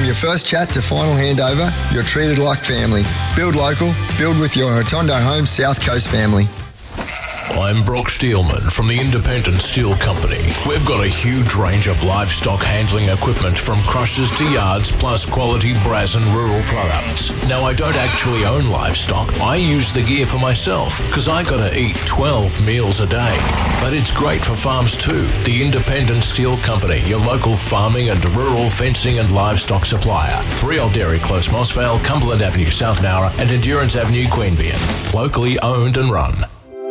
your first chat to final handover, you're treated like family. Build local, build with your Hotondo Homes South Coast family. I'm Brock Steelman from the Independent Steel Company. We've got a huge range of livestock handling equipment from crushers to yards, plus quality brass and rural products. Now, I don't actually own livestock. I use the gear for myself because I gotta eat 12 meals a day. But it's great for farms too. The Independent Steel Company, your local farming and rural fencing and livestock supplier. 3 Old Dairy Close, Mossvale, Cumberland Avenue, South Nowra, and Endurance Avenue, Queanbeyan. Locally owned and run.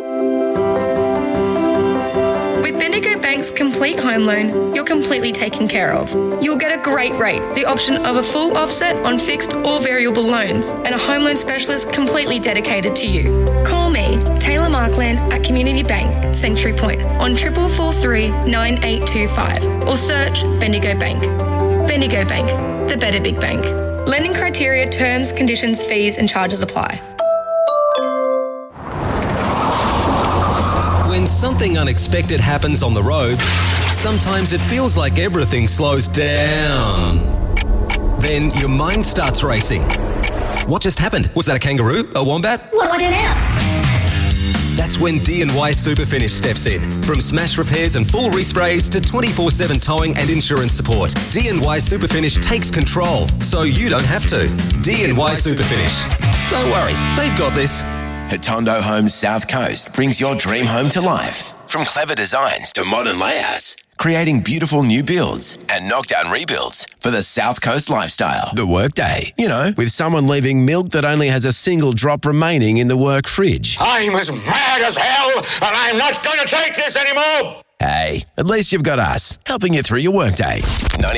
With Bendigo Bank's complete home loan, you're completely taken care of. You'll get a great rate, the option of a full offset on fixed or variable loans, and a home loan specialist completely dedicated to you. Call me, Taylor Markland at Community Bank, Sanctuary Point, on 4443 9825, or search Bendigo Bank. Bendigo Bank, the better big bank. Lending criteria, terms, conditions, fees and charges apply. When something unexpected happens on the road, sometimes it feels like everything slows down. Then your mind starts racing. What just happened? Was that a kangaroo? A wombat? What do I do now? That's when D&Y Superfinish steps in. From smash repairs and full resprays to 24/7 towing and insurance support, D&Y Superfinish takes control so you don't have to. D&Y Superfinish. Don't worry, they've got this. Hotondo Homes South Coast brings your dream home to life. From clever designs to modern layouts, creating beautiful new builds and knockdown rebuilds for the South Coast lifestyle. The workday, you know, with someone leaving milk that only has a single drop remaining in the work fridge. I'm as mad as hell, and I'm not going to take this anymore. Hey, at least you've got us, helping you through your workday.